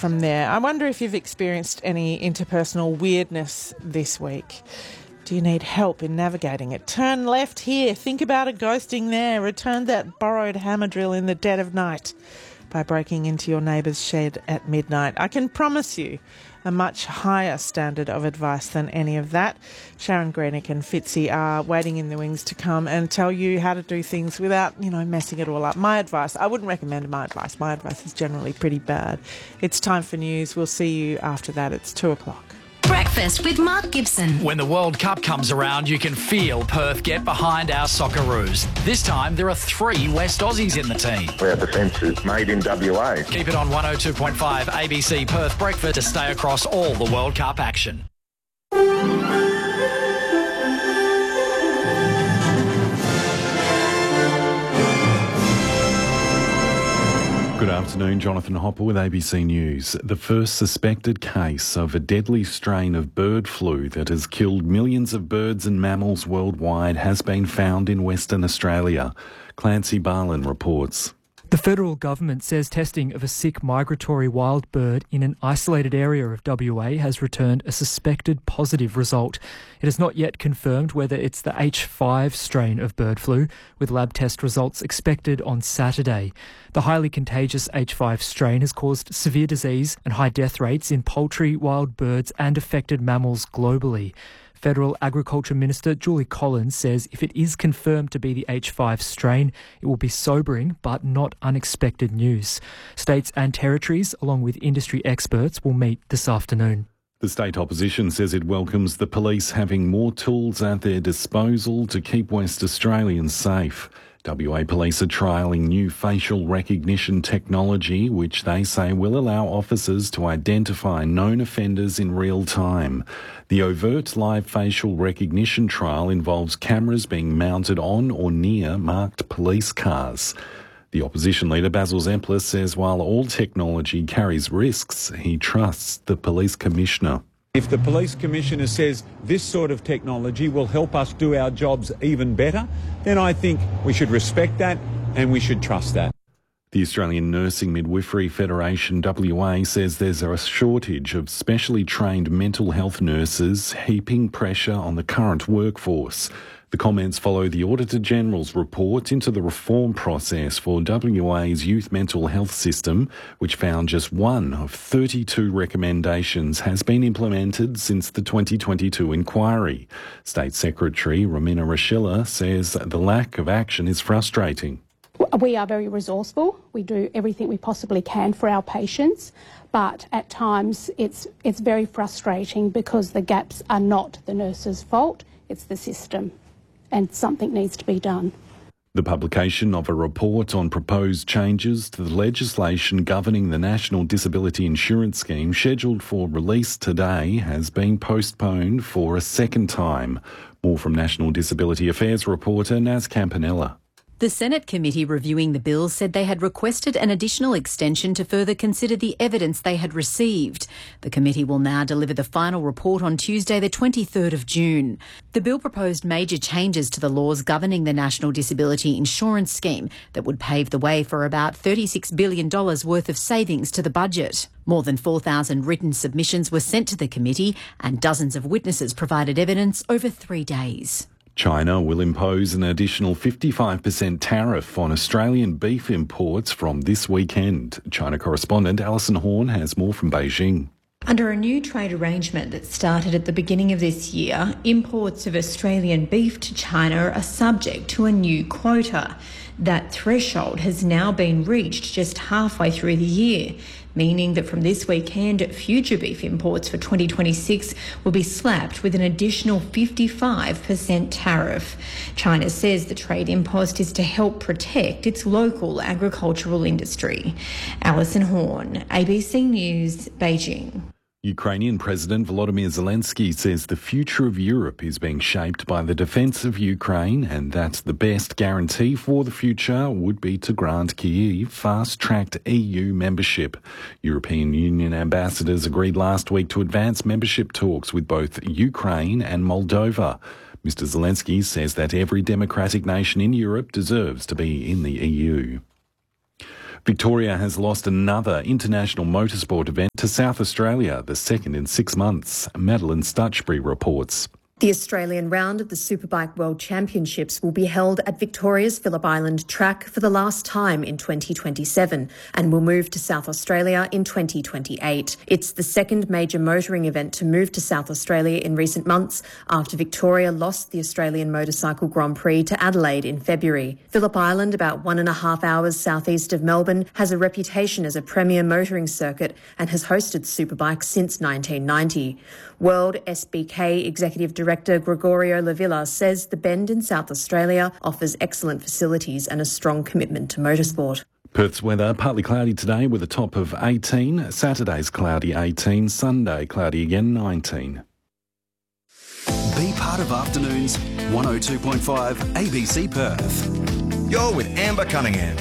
from there. I wonder if you've experienced any interpersonal weirdness this week. Do you need help in navigating it? Turn left here. Think about a ghosting there. Return that borrowed hammer drill in the dead of night by breaking into your neighbour's shed at midnight. I can promise you a much higher standard of advice than any of that. Sharon Greenick and Fitzy are waiting in the wings to come and tell you how to do things without, messing it all up. My advice, I wouldn't recommend my advice. My advice is generally pretty bad. It's time for news. We'll see you after that. It's 2:00. Breakfast with Mark Gibson. When the World Cup comes around, you can feel Perth get behind our Socceroos. This time, there are 3 West Aussies in the team. Our defence is made in WA. Keep it on 102.5 ABC Perth Breakfast to stay across all the World Cup action. Good afternoon, Jonathan Hopper with ABC News. The first suspected case of a deadly strain of bird flu that has killed millions of birds and mammals worldwide has been found in Western Australia. Clancy Barlin reports. The federal government says testing of a sick migratory wild bird in an isolated area of WA has returned a suspected positive result. It has not yet confirmed whether it's the H5 strain of bird flu, with lab test results expected on Saturday. The highly contagious H5 strain has caused severe disease and high death rates in poultry, wild birds and affected mammals globally. Federal Agriculture Minister Julie Collins says if it is confirmed to be the H5 strain, it will be sobering but not unexpected news. States and territories, along with industry experts, will meet this afternoon. The state opposition says it welcomes the police having more tools at their disposal to keep West Australians safe. WA Police are trialling new facial recognition technology, which they say will allow officers to identify known offenders in real time. The overt live facial recognition trial involves cameras being mounted on or near marked police cars. The opposition leader Basil Zemplis says while all technology carries risks, he trusts the police commissioner. If the police commissioner says this sort of technology will help us do our jobs even better, then I think we should respect that and we should trust that. The Australian Nursing Midwifery Federation, WA, says there's a shortage of specially trained mental health nurses, heaping pressure on the current workforce. The comments follow the Auditor-General's report into the reform process for WA's youth mental health system, which found just one of 32 recommendations has been implemented since the 2022 inquiry. State Secretary Romina Rashilla says the lack of action is frustrating. We are very resourceful. We do everything we possibly can for our patients, but at times it's very frustrating because the gaps are not the nurse's fault, it's the system. And something needs to be done. The publication of a report on proposed changes to the legislation governing the National Disability Insurance Scheme, scheduled for release today, has been postponed for a second time. More from National Disability Affairs reporter Naz Campanella. The Senate committee reviewing the bill said they had requested an additional extension to further consider the evidence they had received. The committee will now deliver the final report on Tuesday, the 23rd of June. The bill proposed major changes to the laws governing the National Disability Insurance Scheme that would pave the way for about $36 billion worth of savings to the budget. More than 4,000 written submissions were sent to the committee and dozens of witnesses provided evidence over 3 days. China will impose an additional 55% tariff on Australian beef imports from this weekend. China correspondent Alison Horn has more from Beijing. Under a new trade arrangement that started at the beginning of this year, imports of Australian beef to China are subject to a new quota. That threshold has now been reached just halfway through the year, meaning that from this weekend, future beef imports for 2026 will be slapped with an additional 55% tariff. China says the trade impost is to help protect its local agricultural industry. Alison Horn, ABC News, Beijing. Ukrainian President Volodymyr Zelensky says the future of Europe is being shaped by the defence of Ukraine and that the best guarantee for the future would be to grant Kyiv fast-tracked EU membership. European Union ambassadors agreed last week to advance membership talks with both Ukraine and Moldova. Mr. Zelensky says that every democratic nation in Europe deserves to be in the EU. Victoria has lost another international motorsport event to South Australia, the second in 6 months. Madeline Stutchbury reports. The Australian round of the Superbike World Championships will be held at Victoria's Phillip Island track for the last time in 2027 and will move to South Australia in 2028. It's the second major motoring event to move to South Australia in recent months after Victoria lost the Australian Motorcycle Grand Prix to Adelaide in February. Phillip Island, about 1.5 hours southeast of Melbourne, has a reputation as a premier motoring circuit and has hosted Superbikes since 1990. World SBK Executive Director Gregorio Lavilla says the Bend in South Australia offers excellent facilities and a strong commitment to motorsport. Perth's weather, partly cloudy today with a top of 18. Saturday's cloudy 18. Sunday cloudy again 19. Be part of Afternoons 102.5 ABC Perth. You're with Amber Cunningham.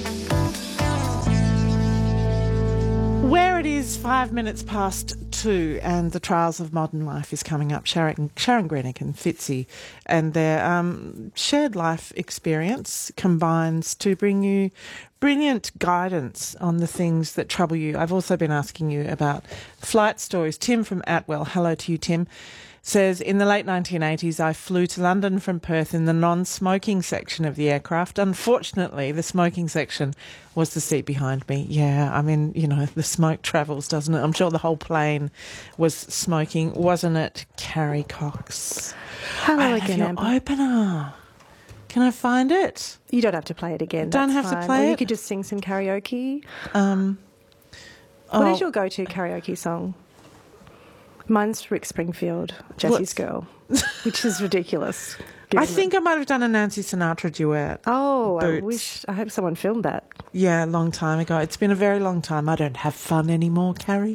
Where it is 5 minutes past 2 and the Trials of Modern Life is coming up. Sharon Greenick and Fitzy and their shared life experience combines to bring you brilliant guidance on the things that trouble you. I've also been asking you about flight stories. Tim from Atwell, hello to you, Tim, says, in the late 1980s, I flew to London from Perth in the non-smoking section of the aircraft. Unfortunately, the smoking section was the seat behind me. Yeah, I mean, you know, the smoke travels, doesn't it? I'm sure the whole plane was smoking, wasn't it, Carrie Cox? Hello again, Amber. Opener. Can I find it? You don't have to play it again. Don't That's have fine. to play or it? You could just sing some karaoke. What is your go-to karaoke song? Mine's Rick Springfield, Jessie's Girl, which is ridiculous. I think I might have done a Nancy Sinatra duet. Oh, Boots. I hope someone filmed that. Yeah, a long time ago. It's been a very long time. I don't have fun anymore, Carrie.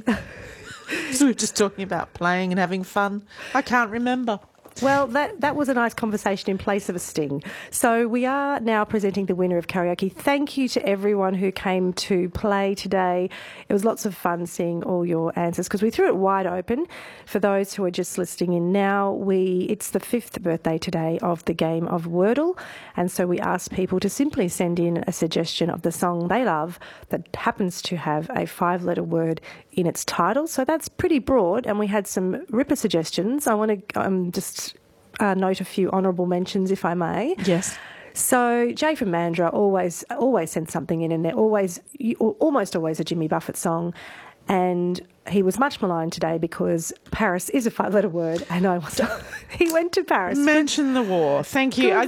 So we were just talking about playing and having fun. I can't remember. Well, that was a nice conversation in place of a sting. So we are now presenting the winner of karaoke. Thank you to everyone who came to play today. It was lots of fun seeing all your answers because we threw it wide open. For those who are just listening in now, it's the 5th birthday today of the game of Wordle, and so we asked people to simply send in a suggestion of the song they love that happens to have a 5-letter word in its title. So that's pretty broad, and we had some ripper suggestions. I want to just note a few honourable mentions, if I may. Yes. So Jay from Mandurah always sends something in, and they're almost always a Jimmy Buffett song. And he was much maligned today because Paris is a 5-letter word, and he went to Paris. Mention the war. Thank you.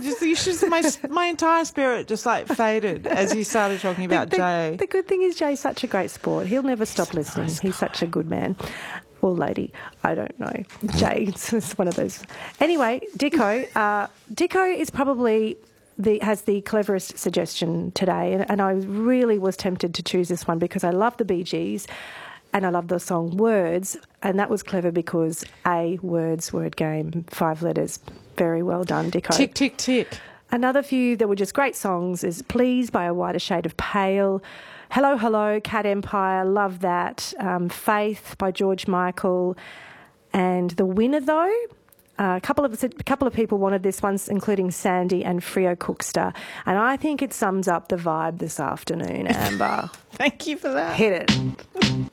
My entire spirit just faded as you started talking about Jay. The good thing is Jay's such a great sport. He'll never stop listening. Nice He's such a good man. Or lady, I don't know. Jay, it's one of those. Anyway, Dicko. Dicko is probably has the cleverest suggestion today, and I really was tempted to choose this one because I love the Bee Gees and I love the song Words, and that was clever because words, word game, 5 letters. Very well done, Dicko. Tick, tick, tick. Another few that were just great songs is Please by A Wider Shade of Pale, Hello, Hello, Cat Empire, love that. Faith by George Michael. And the winner, though, a couple of people wanted this one, including Sandy and Freo Cookster. And I think it sums up the vibe this afternoon, Amber. Thank you for that. Hit it.